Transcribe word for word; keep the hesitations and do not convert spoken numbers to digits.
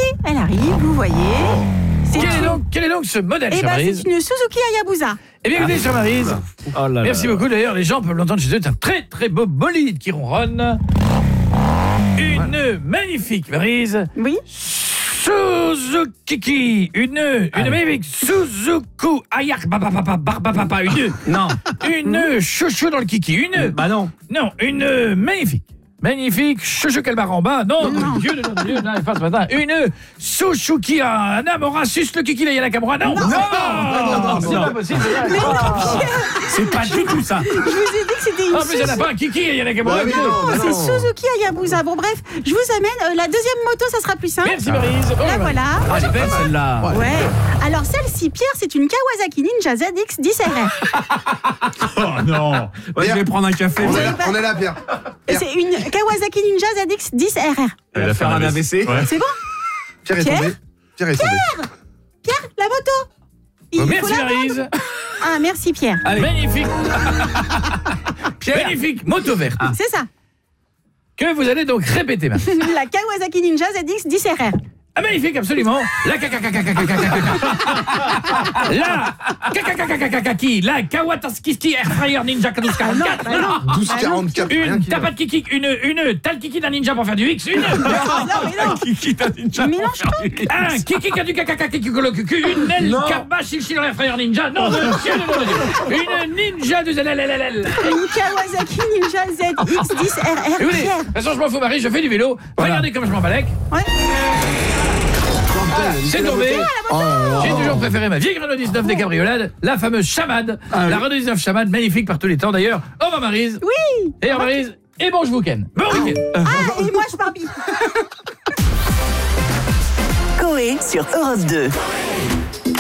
elle arrive, vous voyez. C'est Quel est, une... donc, quel est donc ce modèle, Eh chère ben, Maryse? c'est une Suzuki Hayabusa. Eh bien, écoutez, chère Maryse, Oh là merci là. beaucoup. D'ailleurs, les gens peuvent l'entendre chez eux. C'est un très, très beau bolide qui ronronne. Une magnifique Maryse. Oui. Suzuki, une, une Allez. magnifique Suzuki Ayak, babababa, barbapapa, une, Non. une chouchou dans le kiki, une, Bah non. non, une magnifique, magnifique chouchou Calbaramba, non, Non. mon Dieu, non, non, Dieu, non, pas ce matin, une Suzuki Anamora, sus le kiki, la Yanakamura, non, non, non, c'est pas possible, Mais non, Pierre, C'est pas du tout ça. je vous ai dit que c'était une en plus, il n'y en a Suzuki. pas un kiki, il y en a Nakamura, Ouais, mais non. Oh, c'est Suzuki Hayabusa. Bon, bref, je vous amène. euh, la deuxième moto, ça sera plus simple. merci Maryse, oh, La Maryse. voilà. Ah, elle est belle celle-là. Ouais. Alors, celle-ci, Pierre, c'est une Kawasaki Ninja Z X dix R R. Oh non. Ouais, je vais prendre un café. On est savez là, pas- on est là, Pierre. Pierre, C'est une Kawasaki Ninja Z X dix R R. Elle va faire un A V C. Ouais. C'est bon? Pierre est Pierre tombé. Pierre est tombé. Pierre, la moto. Il faut Merci la Maryse. vendre. Ah, merci, Pierre. Allez. Magnifique, Pierre. magnifique moto verte C'est ça. que vous allez donc répéter maintenant. La Kawasaki Ninja Z X dix R R. Ah, magnifique, absolument. La kakakakakakakakaka. La kakakakakakaki. La Kawataskiski Air Fryer Ninja K douze quarante-quatre. douze quarante-quatre. rien Une qui va. tapat kiki, une une tal kiki d'un ninja pour faire du X, une Non, mais non. Kiki t'a dit déjà. Mélange un kiki ka du kakakaki kolo kuku, une L Non. karba chichi dans l'air fryer ninja. Non, monsieur de mon Dieu. Une ninja de zlalalalalal. Une Kawasaki Ninja Z X dix R R, Écoutez, de Pierre. toute façon, je m'en fous, Marie, je fais du vélo. Regardez comme je m'en balèque. Ouais. C'est tombé. Oh là là. J'ai toujours préféré ma vieille Renault dix-neuf des cabriolades, la fameuse Chamade, Ah la oui. Renault dix-neuf Chamade, magnifique par tous les temps d'ailleurs. Au revoir Maryse. Oui. Et au revoir Maryse. Et bon je vous ken. Bon week-end. Ah, et moi, je pars bien. Coé sur Europe deux.